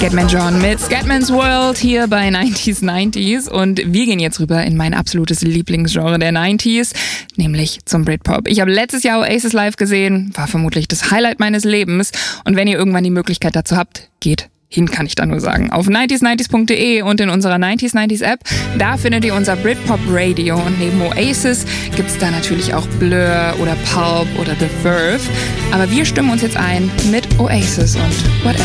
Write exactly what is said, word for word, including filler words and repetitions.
Scatman John mit Scatman's World hier bei neunzig neunzig und wir gehen jetzt rüber in mein absolutes Lieblingsgenre der neunziger, nämlich zum Britpop. Ich habe letztes Jahr Oasis live gesehen, war vermutlich das Highlight meines Lebens und wenn ihr irgendwann die Möglichkeit dazu habt, geht hin, kann ich da nur sagen. Auf neunzig neunzig punkt de und in unserer neunzig neunzig App, da findet ihr unser Britpop Radio und neben Oasis gibt's da natürlich auch Blur oder Pulp oder The Verve, aber wir stimmen uns jetzt ein mit Oasis und Whatever.